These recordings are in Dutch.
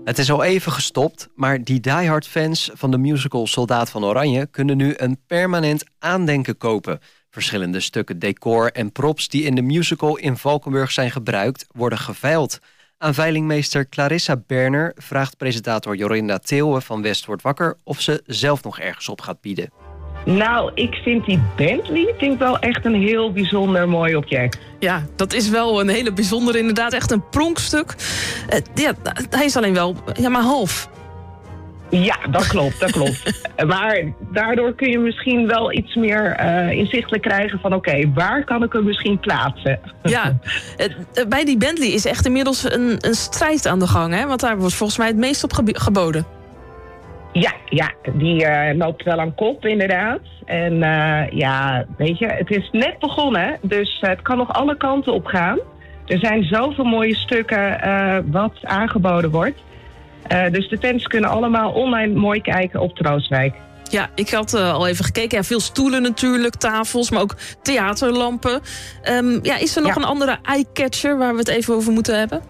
Het is al even gestopt, maar die diehard fans van de musical Soldaat van Oranje kunnen nu een permanent aandenken kopen. Verschillende stukken decor en props die in de musical in Valkenburg zijn gebruikt, worden geveild. Aan veilingmeester Clarissa Berner vraagt presentator Jorinda Theeuwen van West wordt wakker of ze zelf nog ergens op gaat bieden. Nou, ik vind die Bentley wel echt een heel bijzonder mooi object. Ja, dat is wel een hele bijzondere, inderdaad echt een pronkstuk. Hij is alleen wel maar half. Ja, dat klopt. Maar daardoor kun je misschien wel iets meer inzichtelijk krijgen van oké, waar kan ik hem misschien plaatsen? Ja, bij die Bentley is echt inmiddels een strijd aan de gang, hè? Want daar wordt volgens mij het meest op geboden. Ja, die loopt wel aan kop inderdaad. En weet je, het is net begonnen, dus het kan nog alle kanten op gaan. Er zijn zoveel mooie stukken wat aangeboden wordt. Dus de fans kunnen allemaal online mooi kijken op Troostwijk. Ja, ik had al even gekeken. Ja, veel stoelen natuurlijk, tafels, maar ook theaterlampen. Is er nog een andere eye-catcher waar we het even over moeten hebben?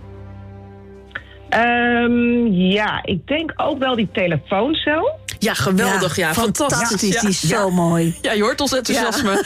Ik denk ook wel die telefooncel. Ja, geweldig. Ja, fantastisch. Die is zo mooi. Ja, je hoort ons enthousiasme.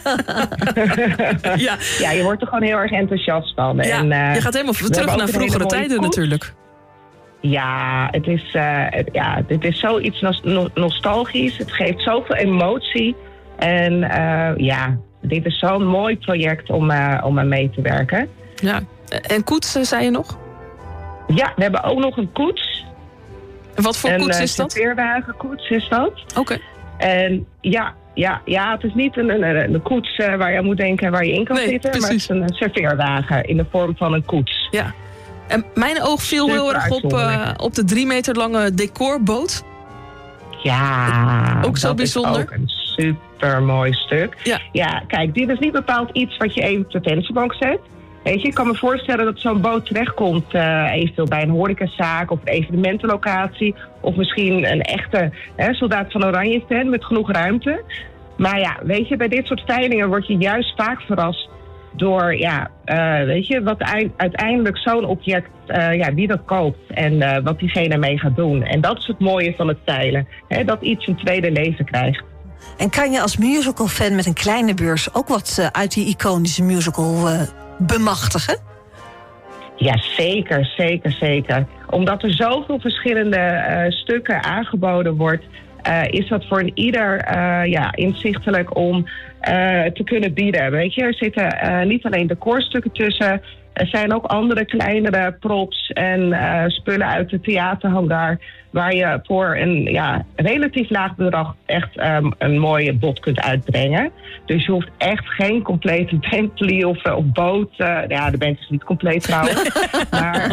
Ja, je wordt er gewoon heel erg enthousiast van. Ja, en, je gaat helemaal terug naar vroegere tijden natuurlijk. Ja, dit is zoiets nostalgisch. Het geeft zoveel emotie. En dit is zo'n mooi project om aan mee te werken. Ja, en koets, zei je nog? Ja, we hebben ook nog een koets. En wat voor koets is dat? Een serveerwagenkoets is dat. Oké. En ja, het is niet een koets waar je aan moet denken waar je in kan zitten. Precies. Maar het is een serveerwagen in de vorm van een koets. Ja. En mijn oog viel heel erg op de 3 meter lange decorboot. Ja, ook zo bijzonder. Is ook een super mooi stuk. Ja, kijk, dit is niet bepaald iets wat je even op de vensterbank zet. Weet je, ik kan me voorstellen dat zo'n boot terechtkomt eventueel bij een horecazaak of een evenementenlocatie. Of misschien een echte Soldaat van Oranje fan met genoeg ruimte. Maar ja, weet je, bij dit soort veilingen word je juist vaak verrast door, weet je, wat uiteindelijk zo'n object, wie dat koopt en wat diegene mee gaat doen. En dat is het mooie van het veilen, dat iets een tweede leven krijgt. En kan je als musicalfan met een kleine beurs ook wat uit die iconische musical bemachtigen? Ja, zeker. Omdat er zoveel verschillende stukken aangeboden wordt, is dat voor ieder inzichtelijk om te kunnen bieden. Weet je, er zitten niet alleen decorstukken tussen. Er zijn ook andere kleinere props en spullen uit de theaterhangar, waar je voor een relatief laag bedrag echt een mooie bod kunt uitbrengen. Dus je hoeft echt geen complete Bentley of boot. De Bentley is niet compleet trouwens. Maar,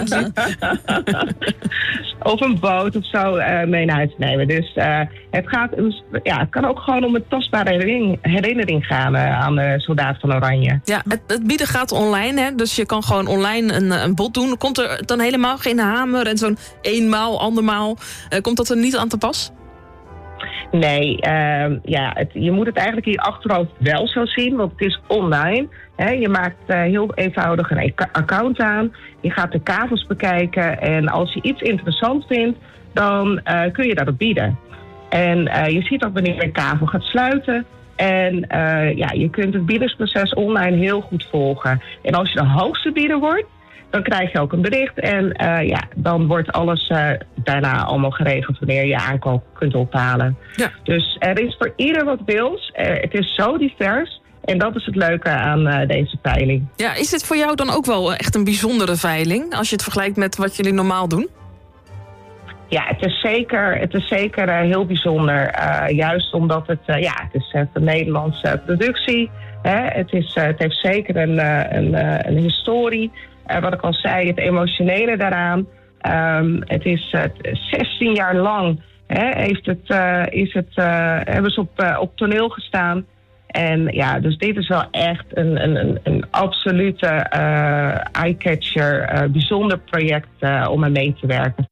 of een boot of zo mee naar huis te nemen. Dus het kan ook gewoon om een tastbare herinnering gaan aan de Soldaat van Oranje. Ja, het bieden gaat online, hè? Dus je kan gewoon online een bod doen. Komt er dan helemaal geen hamer en zo'n eenmaal, andermaal? Komt dat er niet aan te pas? Nee, je moet het eigenlijk in je achterhoofd wel zo zien, want het is online. Je maakt heel eenvoudig een account aan. Je gaat de kavels bekijken en als je iets interessant vindt, dan kun je daarop bieden. En je ziet ook wanneer een kavel gaat sluiten. En je kunt het biedersproces online heel goed volgen. En als je de hoogste bieder wordt, dan krijg je ook een bericht. En dan wordt alles daarna allemaal geregeld wanneer je aankoop kunt ophalen. Ja. Dus er is voor ieder wat wils. Het is zo divers. En dat is het leuke aan deze veiling. Ja, is dit voor jou dan ook wel echt een bijzondere veiling, als je het vergelijkt met wat jullie normaal doen? Ja, het is zeker heel bijzonder. Juist omdat het is een Nederlandse productie. Het heeft zeker een historie. Wat ik al zei, het emotionele daaraan. Het is 16 jaar lang hebben ze op toneel gestaan. En dus dit is wel echt een absolute eye-catcher, bijzonder project om aan mee te werken.